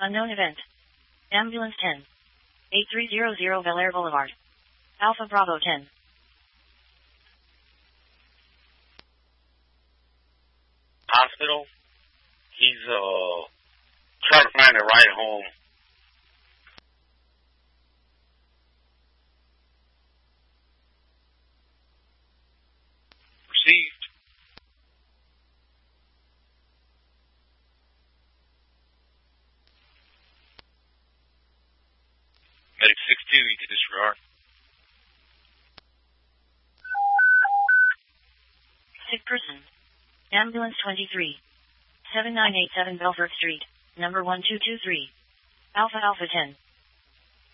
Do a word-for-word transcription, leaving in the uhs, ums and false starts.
Unknown event. Ambulance ten. eight three zero zero Bel Air Boulevard. Alpha Bravo ten. Hospital. He's, uh, trying to find a ride home. Received. Medic six two, you can disregard. Sick person. Ambulance twenty-three. seven nine eight seven Belfort Street, number one two two three. Alpha Alpha ten.